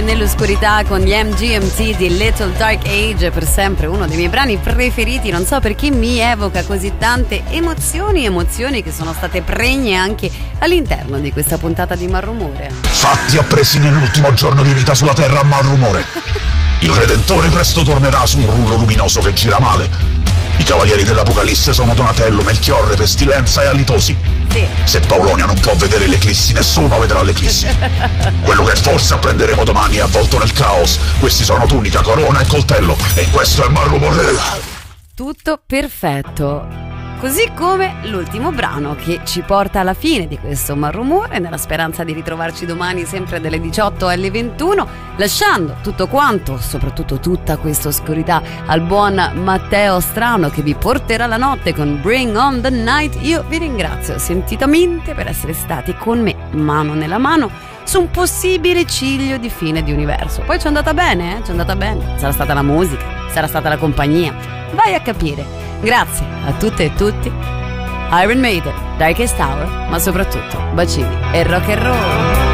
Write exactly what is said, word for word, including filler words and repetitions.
nell'oscurità con gli M G M T di Little Dark Age, per sempre uno dei miei brani preferiti. Non so perché mi evoca così tante emozioni, emozioni che sono state pregne anche all'interno di questa puntata di Malrumore. Fatti appresi nell'ultimo giorno di vita sulla terra a Malrumore. Il Redentore presto tornerà su un rullo luminoso che gira male. I cavalieri dell'Apocalisse sono Donatello, Melchiorre, Pestilenza e Alitosi. Sì. Se Paulonia non può vedere l'eclissi, nessuno vedrà l'eclissi. Quello che forse apprenderemo domani è avvolto nel caos. Questi sono tunica, corona e coltello. E questo è Malrumore. Tutto perfetto. Così come l'ultimo brano che ci porta alla fine di questo Malrumore, nella speranza di ritrovarci domani sempre dalle diciotto alle ventuno, lasciando tutto quanto, soprattutto tutta questa oscurità, al buon Matteo Strano che vi porterà la notte con Bring on the Night. Io vi ringrazio sentitamente per essere stati con me, mano nella mano, su un possibile ciglio di fine di universo. Poi ci è andata bene, eh? Ci è andata bene. Sarà stata la musica, sarà stata la compagnia. Vai a capire. Grazie a tutte e tutti. Iron Maiden, Darkest Hour, ma soprattutto bacini e rock and roll.